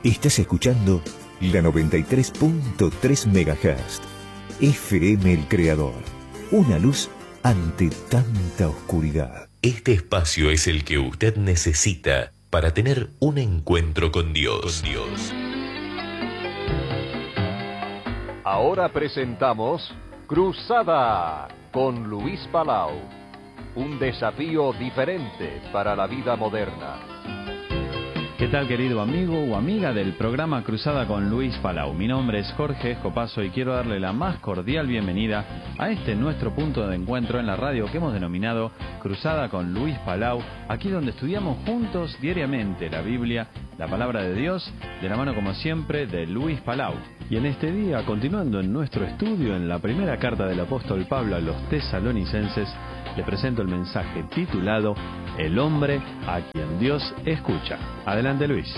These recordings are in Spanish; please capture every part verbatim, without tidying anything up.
Estás escuchando la noventa y tres punto tres megahertz. F M El Creador. Una luz ante tanta oscuridad. Este espacio es el que usted necesita para tener un encuentro con Dios. Con Dios. Ahora presentamos Cruzada con Luis Palau. Un desafío diferente para la vida moderna. ¿Qué tal, querido amigo o amiga del programa Cruzada con Luis Palau? Mi nombre es Jorge Escopazo y quiero darle la más cordial bienvenida a este nuestro punto de encuentro en la radio que hemos denominado Cruzada con Luis Palau, aquí donde estudiamos juntos diariamente la Biblia, la palabra de Dios, de la mano como siempre de Luis Palau. Y en este día, continuando en nuestro estudio en la primera carta del apóstol Pablo a los tesalonicenses, le presento el mensaje titulado El hombre a quien Dios escucha. Adelante, Luis.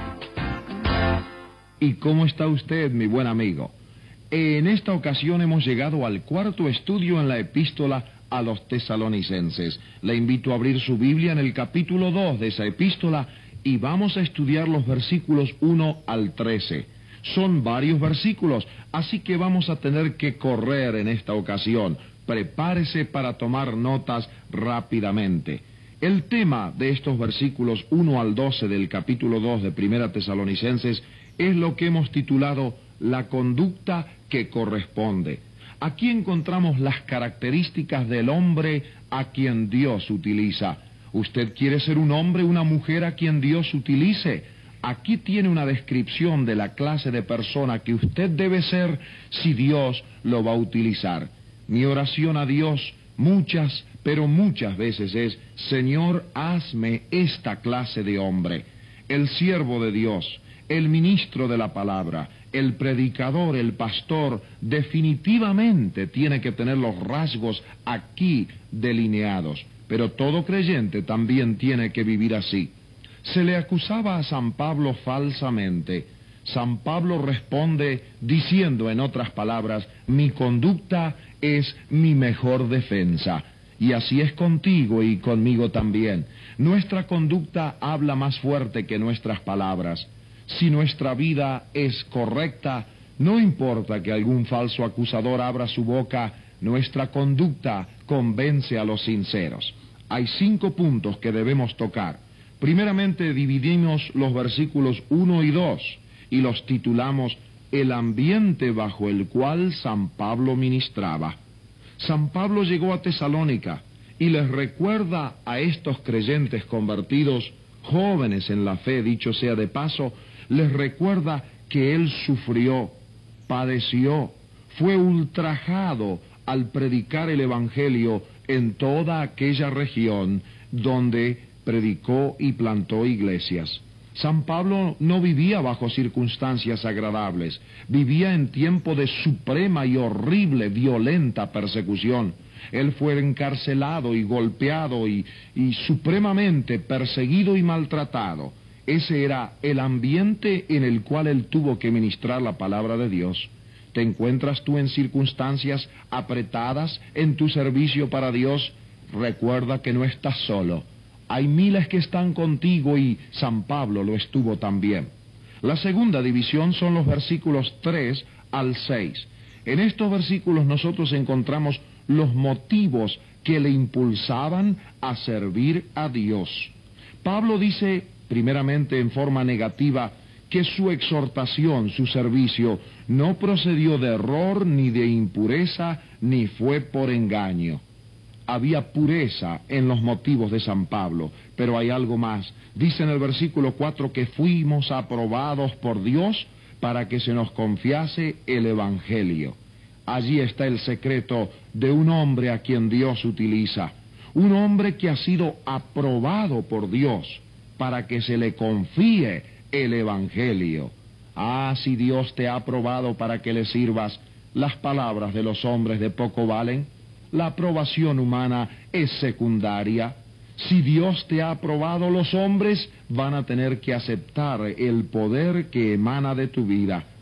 ¿Y cómo está usted, mi buen amigo? En esta ocasión hemos llegado al cuarto estudio en la epístola a los tesalonicenses. Le invito a abrir su Biblia en el capítulo dos de esa epístola y vamos a estudiar los versículos uno al trece. Son varios versículos, así que vamos a tener que correr en esta ocasión. Prepárese para tomar notas rápidamente. El tema de estos versículos uno al doce del capítulo dos de Primera Tesalonicenses es lo que hemos titulado La conducta que corresponde. Aquí encontramos las características del hombre a quien Dios utiliza. ¿Usted quiere ser un hombre, una mujer a quien Dios utilice? Aquí tiene una descripción de la clase de persona que usted debe ser si Dios lo va a utilizar. Mi oración a Dios muchas, pero muchas veces es, Señor, hazme esta clase de hombre. El siervo de Dios, el ministro de la palabra, el predicador, el pastor, definitivamente tiene que tener los rasgos aquí delineados. Pero todo creyente también tiene que vivir así. Se le acusaba a San Pablo falsamente. San Pablo responde diciendo, en otras palabras, mi conducta es mi mejor defensa. Y así es contigo y conmigo también. Nuestra conducta habla más fuerte que nuestras palabras. Si nuestra vida es correcta, no importa que algún falso acusador abra su boca, nuestra conducta convence a los sinceros. Hay cinco puntos que debemos tocar. Primeramente, dividimos los versículos uno y dos y los titulamos El ambiente bajo el cual San Pablo ministraba. San Pablo llegó a Tesalónica y les recuerda a estos creyentes convertidos, jóvenes en la fe, dicho sea de paso, les recuerda que él sufrió, padeció, fue ultrajado al predicar el Evangelio en toda aquella región donde predicó y plantó iglesias. San Pablo no vivía bajo circunstancias agradables, vivía en tiempo de suprema y horrible, violenta persecución. Él fue encarcelado y golpeado y, y supremamente perseguido y maltratado. Ese era el ambiente en el cual él tuvo que ministrar la palabra de Dios. ¿Te encuentras tú en circunstancias apretadas en tu servicio para Dios? Recuerda que no estás solo. Hay miles que están contigo y San Pablo lo estuvo también. La segunda división son los versículos tres al seis. En estos versículos nosotros encontramos los motivos que le impulsaban a servir a Dios. Pablo dice, primeramente en forma negativa, que su exhortación, su servicio, no procedió de error, ni de impureza, ni fue por engaño. Había pureza en los motivos de San Pablo, pero hay algo más. Dice en el versículo cuatro que fuimos aprobados por Dios para que se nos confiase el Evangelio. Allí está el secreto de un hombre a quien Dios utiliza. Un hombre que ha sido aprobado por Dios para que se le confíe el Evangelio. Ah, si Dios te ha aprobado para que le sirvas, ¿las palabras de los hombres de poco valen? La aprobación humana es secundaria. Si Dios te ha aprobado, los hombres van a tener que aceptar el poder que emana de tu vida.